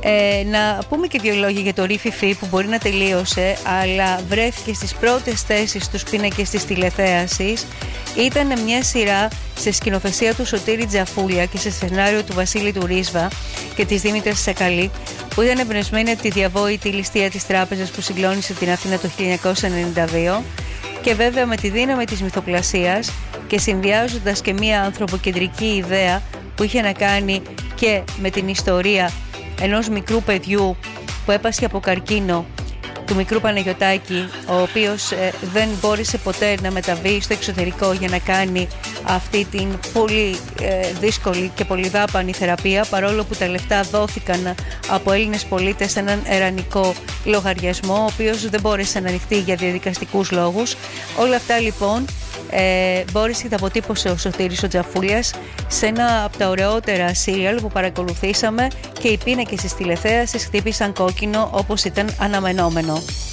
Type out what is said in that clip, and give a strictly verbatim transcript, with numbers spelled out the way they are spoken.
Ε, να πούμε και δύο λόγια για το Re-Fi-Fi που μπορεί να τελείωσε, αλλά βρέθηκε στις πρώτες θέσεις στους πίνακες της τηλεθέασης. Ήταν μια σειρά σε σκηνοθεσία του Σωτήρη Τζαφούλια και σε σενάριο του Βασίλη του Ρίσβα και της Δήμητρας Σακαλή, που ήταν εμπνευσμένη από τη διαβόητη ληστεία της τράπεζας που συγκλώνησε την Αθήνα το χίλια εννιακόσια ενενήντα δύο, και βέβαια με τη δύναμη της μυθοπλασίας και συνδυάζοντας και μια ανθρωποκεντρική ιδέα που είχε να κάνει και με την ιστορία ενός μικρού παιδιού που έπασχε από καρκίνο, του μικρού Παναγιωτάκη, ο οποίος ε, δεν μπόρεσε ποτέ να μεταβεί στο εξωτερικό για να κάνει αυτή την πολύ ε, δύσκολη και πολυδάπανη θεραπεία, παρόλο που τα λεφτά δόθηκαν από Έλληνες πολίτες σε έναν ερανικό λογαριασμό, ο οποίος δεν μπόρεσε να ανοιχτεί για διαδικαστικούς λόγους. Όλα αυτά λοιπόν ε, μπόρεσε και τα αποτύπωσε ο Σωτήρης ο Τζαφούλιας σε ένα από τα ωραιότερα σύριαλ που παρακολουθήσαμε, και οι πίνακες της τηλεθέασης χτύπησαν κόκκινο όπως ήταν αναμενόμενο.